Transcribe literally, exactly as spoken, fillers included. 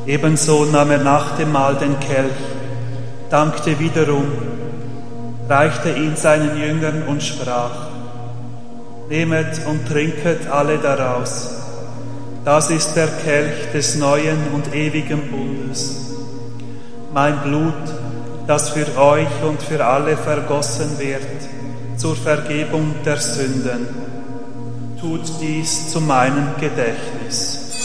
Ebenso nahm er nach dem Mahl den Kelch, dankte wiederum, reichte ihn seinen Jüngern und sprach: Nehmet und trinket alle daraus. Das ist der Kelch des neuen und ewigen Bundes. Mein Blut, das für euch und für alle vergossen wird, zur Vergebung der Sünden. Tut dies zu meinem Gedächtnis.